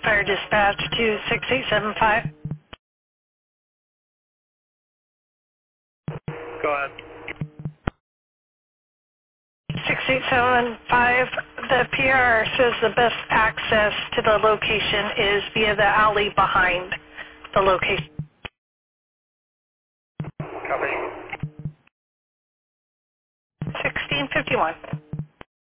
Fire dispatch to 6875. Go ahead. 6875, the PR says the best access to the location is via the alley behind the location. Copy. 1651.